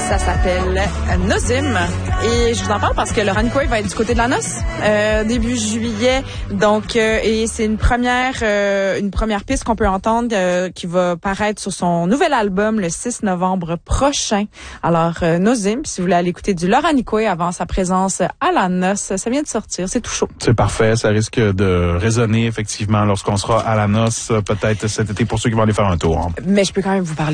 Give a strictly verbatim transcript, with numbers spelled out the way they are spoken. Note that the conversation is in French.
Ça s'appelle Nozim. Et je vous en parle parce que Laurent Nicoué va être du côté de la noce euh, début juillet. Donc, euh, et c'est une première euh, une première piste qu'on peut entendre euh, qui va paraître sur son nouvel album le six novembre prochain. Alors, euh, Nozim, si vous voulez aller écouter du Laurent Nicoué avant sa présence à la noce, ça vient de sortir. C'est tout chaud. C'est parfait. Ça risque de résonner effectivement lorsqu'on sera à la noce, peut-être cet été pour ceux qui vont aller faire un tour. Mais je peux quand même vous parler